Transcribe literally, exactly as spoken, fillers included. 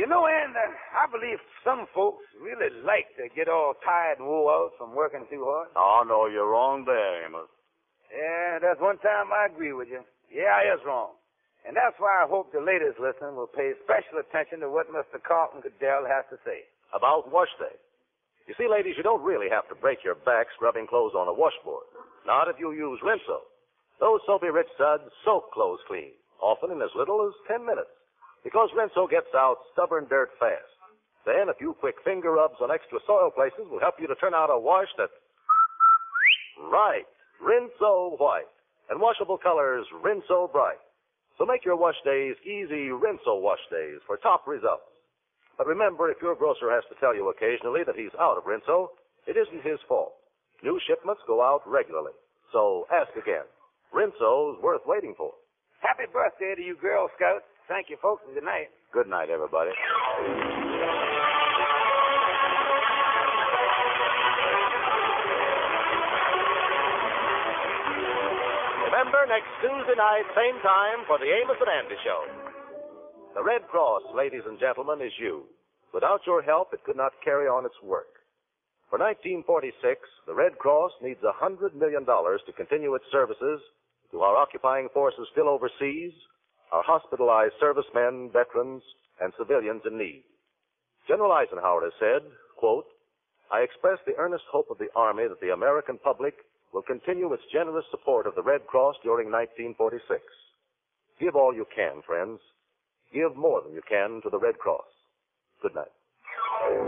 know, Ann, uh, I believe some folks really like to get all tired and wore out from working too hard. Oh, no, you're wrong there, Amos. Yeah, that's one time I agree with you. Yeah, I is wrong. And that's why I hope the ladies listening will pay special attention to what Mister Carlton Goodell has to say. About wash day. You see, ladies, you don't really have to break your back scrubbing clothes on a washboard. Not if you use Rinso. Those soapy-rich suds soak clothes clean, often in as little as ten minutes, because Rinso gets out stubborn dirt fast. Then a few quick finger rubs on extra soil places will help you to turn out a wash that... Right. Rinso White. And washable colors Rinso Bright. So make your wash days easy Rinso wash days for top results. But remember, if your grocer has to tell you occasionally that he's out of Rinso, it isn't his fault. New shipments go out regularly. So ask again. Rinso's worth waiting for. Happy birthday to you Girl Scouts. Thank you, folks, and good night. Good night, everybody. Remember, next Tuesday night, same time, for the Amos and Andy Show. The Red Cross, ladies and gentlemen, is you. Without your help, it could not carry on its work. For nineteen forty-six, the Red Cross needs one hundred million dollars to continue its services to our occupying forces still overseas, our hospitalized servicemen, veterans, and civilians in need. General Eisenhower has said, quote, I express the earnest hope of the Army that the American public will continue its generous support of the Red Cross during nineteen forty-six. Give all you can, friends. Give more than you can to the Red Cross. Good night.